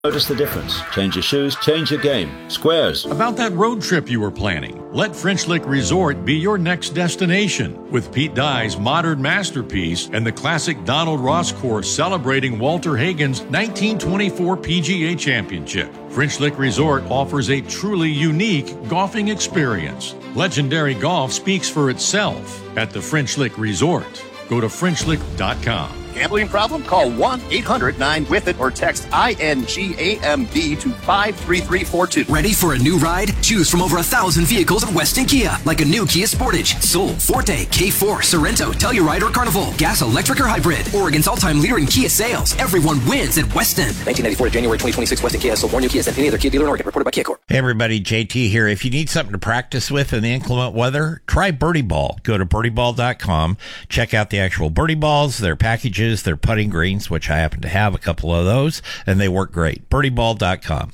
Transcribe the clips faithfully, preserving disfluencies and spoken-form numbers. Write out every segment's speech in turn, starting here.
Notice the difference. Change your shoes, change your game. Squares. About that road trip you were planning, let French Lick Resort be your next destination. With Pete Dye's modern masterpiece and the classic Donald Ross course celebrating Walter Hagen's nineteen twenty-four P G A Championship, French Lick Resort offers a truly unique golfing experience. Legendary golf speaks for itself at the French Lick Resort. Go to French Lick dot com. Gambling problem? Call one eight hundred nine with it or text I N G A M B to five three three four two. Ready for a new ride? Choose from over a thousand vehicles at Weston Kia, like a new Kia Sportage, Soul, Forte, K four, Sorento, Telluride, or Carnival. Gas, electric, or hybrid. Oregon's all-time leader in Kia sales. Everyone wins at Weston. nineteen ninety-four to January twenty twenty-six, Weston Kia sold more new Kias than any other Kia dealer in Oregon. Reported by Kia Corp. Hey everybody, J T here. If you need something to practice with in the inclement weather, try Birdie Ball. Go to birdie ball dot com. Check out the actual birdie balls, their packages, their putting greens, which I happen to have a couple of those, and they work great. birdie ball dot com.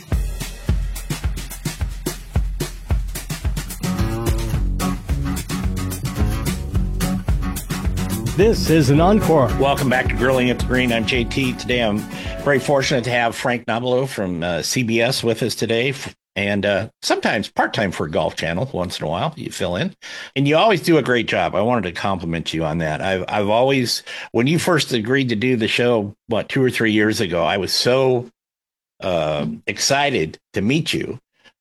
This is an encore. Welcome back to Grilling at the Green. I'm J T. Today I'm very fortunate to have Frank Nobilo from uh, C B S with us today. And uh, sometimes part-time for Golf Channel. Once in a while, you fill in. And you always do a great job. I wanted to compliment you on that. I've, I've always, when you first agreed to do the show, what, two or three years ago, I was so uh, excited to meet you.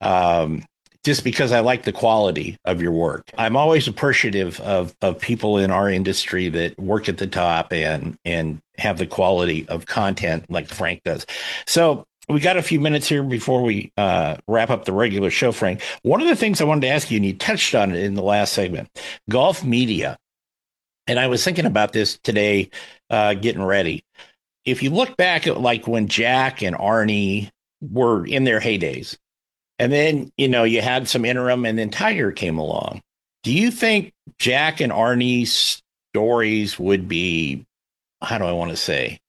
Um, just because I like the quality of your work. I'm always appreciative of, of people in our industry that work at the top and, and have the quality of content like Frank does. So we got a few minutes here before we uh, wrap up the regular show, Frank. One of the things I wanted to ask you, and you touched on it in the last segment, golf media. And I was thinking about this today, uh, getting ready. If you look back at like when Jack and Arnie were in their heydays, and then, you know, you had some interim and then Tiger came along. Do you think Jack and Arnie's stories would be, how do I want to say,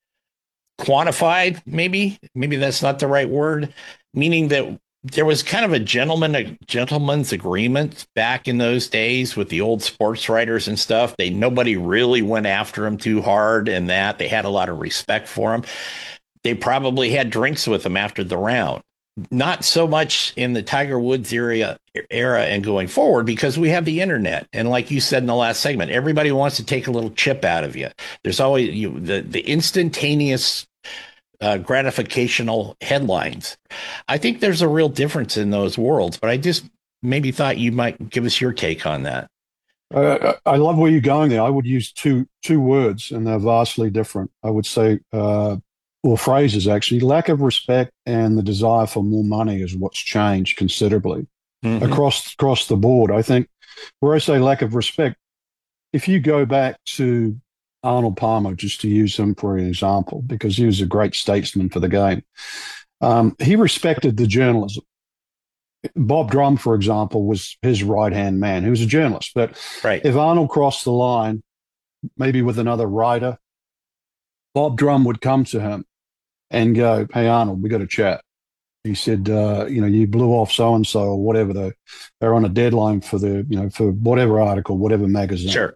quantified? Maybe, maybe that's not the right word, meaning that there was kind of a gentleman, a gentleman's agreement back in those days with the old sports writers and stuff. They, nobody really went after him too hard, and that they had a lot of respect for him. They probably had drinks with him after the round. Not so much in the Tiger Woods area era and going forward, because we have the internet. And like you said in the last segment, everybody wants to take a little chip out of you. There's always you, the, the instantaneous uh, gratificational headlines. I think there's a real difference in those worlds, but I just maybe thought you might give us your take on that. Uh, I love where you're going there. I would use two two words, and they're vastly different. I would say, uh, or phrases actually, lack of respect and the desire for more money is what's changed considerably mm-hmm. across across the board. I think where I say lack of respect, if you go back to Arnold Palmer, just to use him for an example, because he was a great statesman for the game, um, he respected the journalism. Bob Drum, for example, was his right-hand man. He was a journalist. But right. if Arnold crossed the line, maybe with another writer, Bob Drum would come to him and go, "Hey, Arnold, we got to chat." He said, uh, you know, you blew off so-and-so or whatever. They're, they're on a deadline for the, you know, for whatever article, whatever magazine. Sure.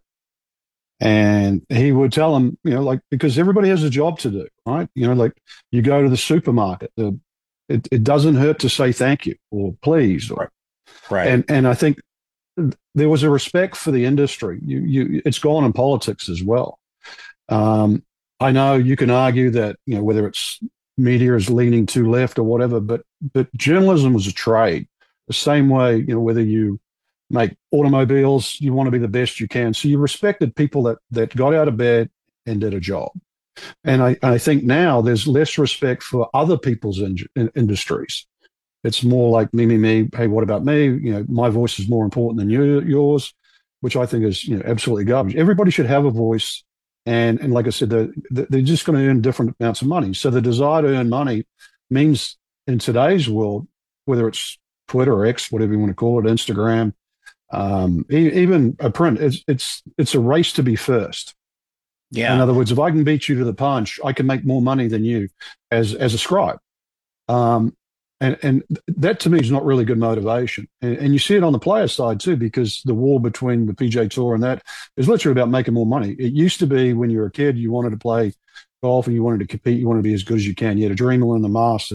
And he would tell him, you know, like, because everybody has a job to do, right? You know, like you go to the supermarket, the, it, it doesn't hurt to say thank you or please. Or, right. right. And, and I think there was a respect for the industry. You, you, it's gone in politics as well. Um, I know you can argue that, you know, whether it's media is leaning too left or whatever, but but journalism was a trade. The same way, you know, whether you make automobiles, you want to be the best you can. So you respected people that that got out of bed and did a job. And I, I think now there's less respect for other people's in, in, industries. It's more like me, me, me. Hey, what about me? You know, my voice is more important than you, yours, which I think is, you know, absolutely garbage. Everybody should have a voice. And and like I said, they're, they're just going to earn different amounts of money. So the desire to earn money means in today's world, whether it's Twitter or X, whatever you want to call it, Instagram, um, even a print, it's it's it's a race to be first. Yeah. In other words, if I can beat you to the punch, I can make more money than you as as a scribe. Um, and and that to me is not really good motivation. And, and you see it on the player side too, because the war between the P G A Tour and that is literally about making more money. It used to be when you were a kid, you wanted to play golf and you wanted to compete, you want to be as good as you can. You had adrenaline in the Moss